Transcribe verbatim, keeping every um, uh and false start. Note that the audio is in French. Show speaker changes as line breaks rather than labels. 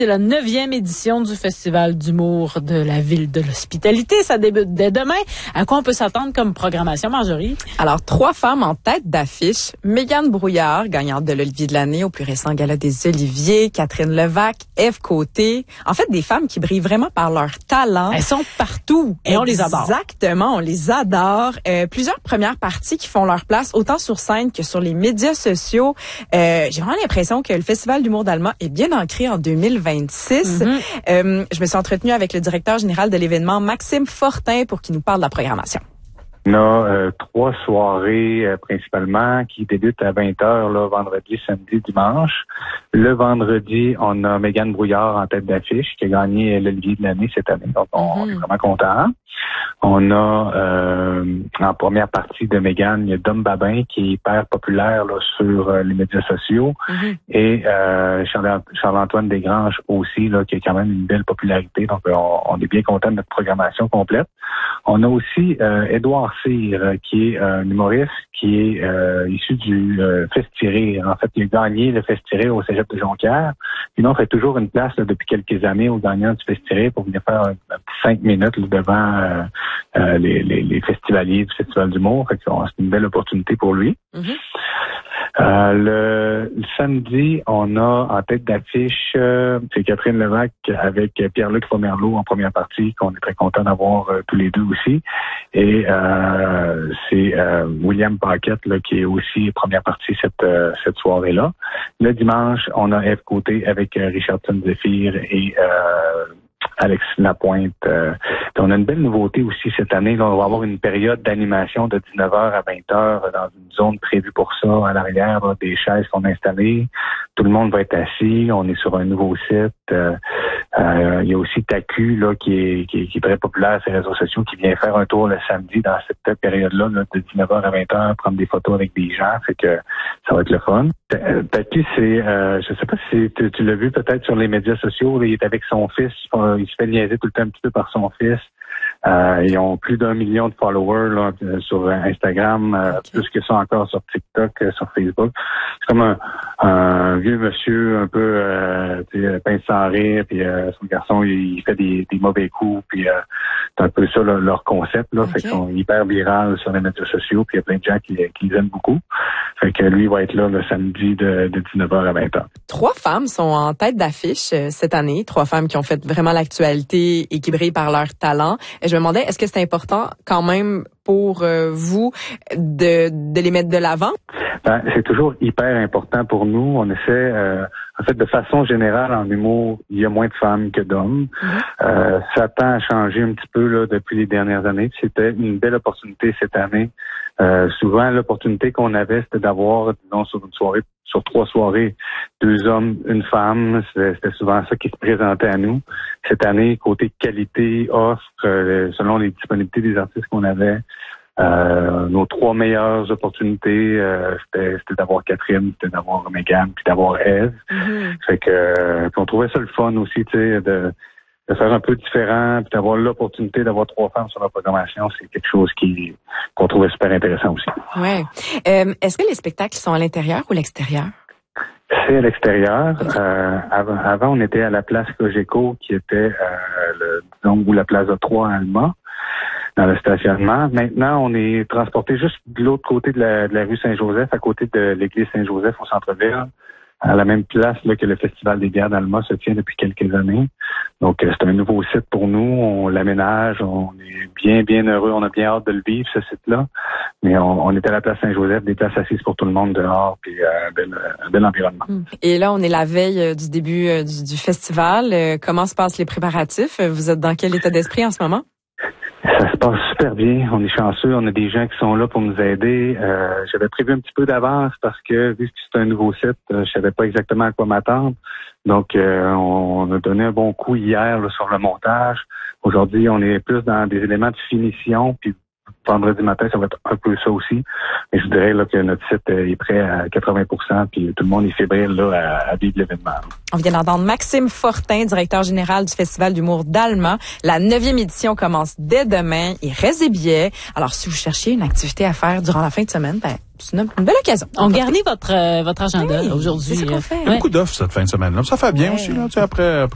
C'est la neuvième édition du Festival d'humour de la Ville de l'Hospitalité. Ça débute dès demain. À quoi on peut s'attendre comme programmation, Marjorie?
Alors, trois femmes en tête d'affiche. Mégane Brouillard, gagnante de l'Olivier de l'année au plus récent Gala des Oliviers. Catherine Levac, Ève Côté. En fait, des femmes qui brillent vraiment par leur talent.
Elles sont partout et on les adore.
Exactement, on les adore. Euh, plusieurs premières parties qui font leur place autant sur scène que sur les médias sociaux. Euh, j'ai vraiment l'impression que le Festival d'humour d'Alma est bien ancré en deux mille vingt-six. Mm-hmm. Euh, je me suis entretenue avec le directeur général de l'événement, Maxime Fortin, pour qu'il nous parle de la programmation.
On a euh, trois soirées euh, principalement qui débutent à vingt heures, là, vendredi, samedi, dimanche. Le vendredi, on a Mégane Brouillard en tête d'affiche qui a gagné l'Olivier de l'année cette année. Donc, on, mm-hmm. on est vraiment contents. On a euh, en première partie de Mégane, il y a Dom Babin qui est hyper populaire là, sur euh, les médias sociaux. Mm-hmm. Et euh, Charles, Charles-Antoine Desgranges aussi, là, qui a quand même une belle popularité. Donc, on, on est bien content de notre programmation complète. On a aussi euh, Édouard Cyr, qui est un humoriste qui est euh, issu du euh, Festi-Rire. En fait, il a gagné le Festi-Rire au Cégep de Jonquière. Puis nous, on fait toujours une place là, depuis quelques années aux gagnants du Festi-Rire pour venir faire un, un petit cinq minutes là, devant euh, euh, les, les, les festivaliers du Festival d'humour. Fait que c'est une belle opportunité pour lui. Mm-hmm. Euh, le, le samedi, on a en tête d'affiche, euh, c'est Catherine Levac avec Pierre-Luc Pomerleau en première partie, qu'on est très content d'avoir euh, tous les deux aussi. Et euh, c'est euh, William Paquette là, qui est aussi première partie cette, euh, cette soirée-là. Le dimanche, on a Ève Côté avec euh, Richardson Zephyr et euh, Alex Lapointe. Euh, on a une belle nouveauté aussi cette année. Là, on va avoir une période d'animation de dix-neuf heures à vingt heures dans une zone prévue pour ça, à l'arrière, là, des chaises qu'on a installées. Tout le monde va être assis. On est sur un nouveau site. Euh, euh, il y a aussi Tacu là, qui, est, qui, est, qui est très populaire sur les réseaux sociaux, qui vient faire un tour le samedi dans cette période-là, là, de dix-neuf heures à vingt heures, prendre des photos avec des gens. Fait que ça va être le fun. Tacu, c'est, euh, je sais pas si tu, tu l'as vu peut-être sur les médias sociaux, là, il est avec son fils. Il se fait niaiser tout le temps un petit peu par son fils. Euh, ils ont plus d'un million de followers là, sur Instagram, euh, okay. Plus que ça encore sur TikTok, euh, sur Facebook. C'est comme un, un vieux monsieur un peu euh, pince sans rire, puis euh, son garçon il, il fait des, des mauvais coups, puis euh, c'est un peu ça là, leur concept là, okay. Fait qu'ils sont hyper virales sur les médias sociaux, puis il y a plein de gens qui, qui les aiment beaucoup. Fait que lui va être là le samedi de, de dix-neuf heures à vingt heures.
Trois femmes sont en tête d'affiche euh, cette année, trois femmes qui ont fait vraiment l'actualité et qui brillent par leur talent. Je me demandais, est-ce que c'est important quand même pour euh, vous de, de les mettre de l'avant?
Ben, c'est toujours hyper important pour nous. On essaie, euh, en fait, de façon générale, en humour, il y a moins de femmes que d'hommes. Mm-hmm. Euh, ça tend à changer un petit peu là depuis les dernières années. C'était une belle opportunité cette année. Euh, souvent, l'opportunité qu'on avait, c'était d'avoir, disons, sur une soirée, sur trois soirées, deux hommes, une femme. C'était, c'était souvent ça qui se présentait à nous. Cette année, côté qualité, offre, euh, selon les disponibilités des artistes qu'on avait, euh, nos trois meilleures opportunités, euh, c'était, c'était d'avoir Catherine, c'était d'avoir Mégane, puis d'avoir Ève. Mm-hmm. Fait que, euh, puis on trouvait ça le fun aussi, tu sais, de de faire un peu différent, puis d'avoir l'opportunité d'avoir trois femmes sur la programmation, c'est quelque chose qui qu'on trouvait super intéressant aussi.
Ouais. Euh, est-ce que les spectacles sont à l'intérieur ou l'extérieur?
C'est à l'extérieur. Euh, avant, avant, on était à la place Cogeco, qui était euh, le, disons, ou la Plaza trois à Alma, dans le stationnement. Maintenant, on est transporté juste de l'autre côté de la, de la rue Saint-Joseph, à côté de l'église Saint-Joseph au centre-ville, à la même place là, que le Festival des bières d'Alma se tient depuis quelques années. Donc, euh, c'est un nouveau site pour nous. On l'aménage. On est bien, bien heureux. On a bien hâte de le vivre, ce site-là. Mais on, on est à la place Saint-Joseph, des places assises pour tout le monde dehors, puis euh, un, bel, un bel environnement.
Et là, on est la veille euh, du début euh, du, du festival. Euh, comment se passent les préparatifs? Vous êtes dans quel état d'esprit en ce moment?
Ça se passe super bien. On est chanceux. On a des gens qui sont là pour nous aider. Euh, j'avais prévu un petit peu d'avance parce que, vu que c'est un nouveau site, euh, je savais pas exactement à quoi m'attendre. Donc, euh, on a donné un bon coup hier là, sur le montage. Aujourd'hui, on est plus dans des éléments de finition. Puis vendredi matin, ça va être un peu ça aussi. Mais je dirais là, que notre site est prêt à quatre-vingts pour cent. Puis tout le monde est fébrile là, à, à vivre l'événement.
On vient d'entendre Maxime Fortin, directeur général du Festival d'humour d'Alma. La neuvième édition commence dès demain. Il reste des billets. Alors, si vous cherchez une activité à faire durant la fin de semaine, ben, c'est une, une belle occasion.
On garnit votre, euh, votre agenda
oui,
aujourd'hui.
C'est ce qu'on fait.
Il y a beaucoup d'offres cette fin de semaine-là. Ça fait bien ouais. aussi, là, tu sais, après, après